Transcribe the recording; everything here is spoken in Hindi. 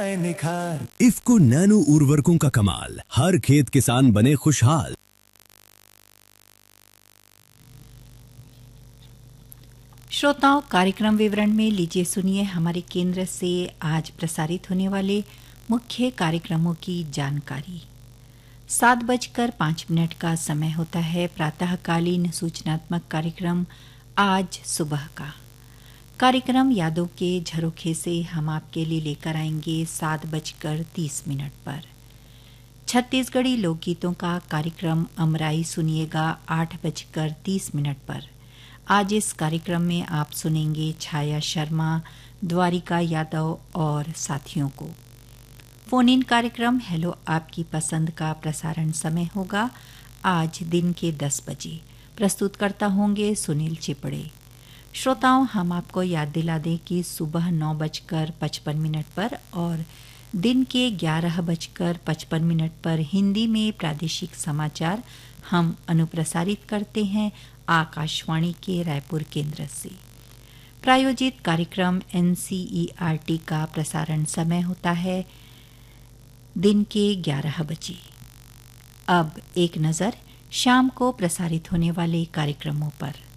आए निखार। इफ्को नैनो उर्वरकों का कमाल, हर खेत किसान बने खुशहाल। श्रोताओं, कार्यक्रम विवरण में लीजिए सुनिए हमारे केंद्र से आज प्रसारित होने वाले मुख्य कार्यक्रमों की जानकारी। 7:05 का समय होता है प्रातःकालीन सूचनात्मक कार्यक्रम आज सुबह का। कार्यक्रम यादों के झरोखे से हम आपके लिए लेकर आएंगे 7:30 पर। छत्तीसगढ़ी लोकगीतों का कार्यक्रम अमराई सुनिएगा 8:30 पर। आज इस कार्यक्रम में आप सुनेंगे छाया शर्मा, द्वारिका यादव और साथियों को। फोन इन कार्यक्रम हेलो आपकी पसंद का प्रसारण समय होगा आज दिन के 10 बजे। प्रस्तुतकर्ता होंगे सुनील चिपड़े। श्रोताओं, हम आपको याद दिला दें कि सुबह 9:55 पर और दिन के 11:55 पर हिंदी में प्रादेशिक समाचार हम अनुप्रसारित करते हैं आकाशवाणी के रायपुर केंद्र से। प्रायोजित कार्यक्रम NCERT का प्रसारण समय होता है दिन के 11 बजे। अब एक नज़र शाम को प्रसारित होने वाले कार्यक्रमों पर।